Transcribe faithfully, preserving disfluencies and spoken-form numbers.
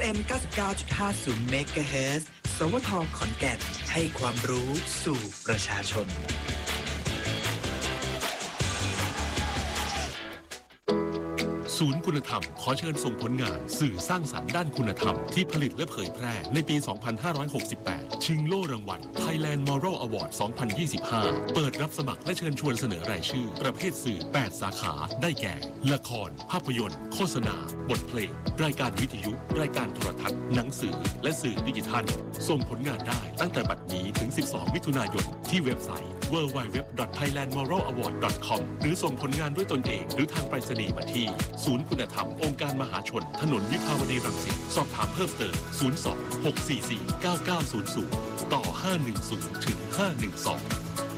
ฟ เอ็ม เก้าสิบเก้าจุดห้าศูนย์ เมกะเฮิรตซ์ สวท ขอนแก่นให้ความรู้สู่ประชาชนศูนย์คุณธรรมขอเชิญส่งผลงานสื่อสร้างสรรค์ด้านคุณธรรมที่ผลิตและเผยแพร่ในปี สองพันห้าร้อยหกสิบแปด ชิงโล่รางวัล Thailand Moral Award สองพันยี่สิบห้า เปิดรับสมัครและเชิญชวนเสนอรายชื่อประเภทสื่อ แปด สาขาได้แก่ ละคร ภาพยนตร์ โฆษณา บทเพลง รายการวิทยุ รายการโทรทัศน์ หนังสือ และสื่อดิจิทัล ส่งผลงานได้ตั้งแต่บัดนี้ถึง สิบสอง มิถุนายนที่เว็บไซต์ ดับเบิลยู ดับเบิลยู ดับเบิลยู ดอท ไทยแลนด์ มอรัล อวอร์ด ดอท คอม หรือส่งผลงานด้วยตนเองหรือทางไปรษณีย์มาที่ศูนย์คุณธรรมองค์การมหาชนถนนวิภาวดีรังสิตสอบถามเพิ่มเติมศูนย์ สอง หก สี่ สี่ เก้า เก้า ศูนย์ ศูนย์ต่อห้าหนึ่งศูนย์ถึงห้าหนึ่งสอง